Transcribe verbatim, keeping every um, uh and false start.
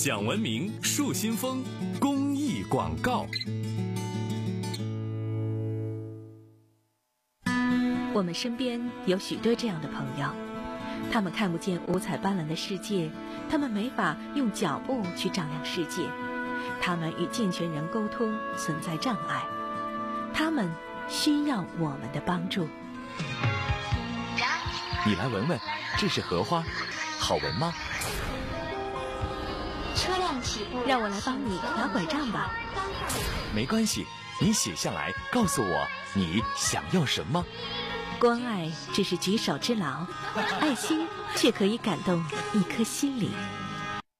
讲文明树新风公益广告。 我们身边有许多这样的朋友，他们看不见五彩斑斓的世界，他们没法用脚步去丈量世界，他们与健全人沟通存在障碍，他们需要我们的帮助。 你来闻闻，这是荷花，好闻吗？ 车辆起步， 让我来帮你拿拐杖吧。 没关系，你写下来告诉我你想要什么。 关爱只是举手之劳，爱心却可以感动一颗心灵。